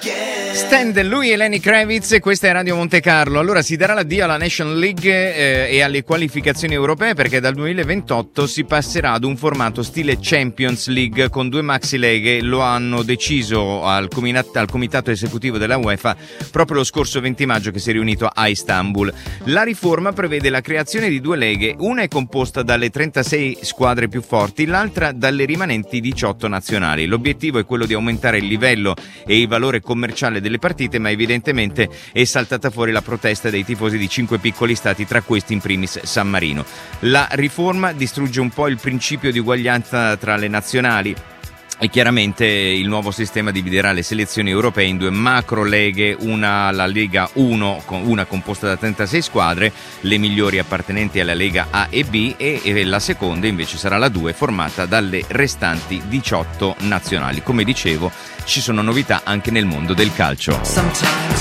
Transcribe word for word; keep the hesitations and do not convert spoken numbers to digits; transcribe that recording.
Stand, lui e Lenny Kravitz, e questa è Radio Monte Carlo. Allora si darà l'addio alla National League eh, e alle qualificazioni europee, perché dal duemilaventotto si passerà ad un formato stile Champions League con due maxi leghe. Lo hanno deciso al, cominat- al comitato esecutivo della UEFA proprio lo scorso venti maggio, che si è riunito a Istanbul. La riforma prevede la creazione di due leghe, una è composta dalle trentasei squadre più forti, l'altra dalle rimanenti diciotto nazionali. L'obiettivo è quello di aumentare il livello e il valore commerciale delle partite, ma evidentemente è saltata fuori la protesta dei tifosi di cinque piccoli stati, tra questi in primis San Marino. La riforma distrugge un po' il principio di uguaglianza tra le nazionali e chiaramente il nuovo sistema dividerà le selezioni europee in due macro leghe, una la Lega uno, una composta da trentasei squadre, le migliori appartenenti alla Lega A e B, e, e la seconda invece sarà la due, formata dalle restanti diciotto nazionali. Come dicevo, ci sono novità anche nel mondo del calcio. Sometimes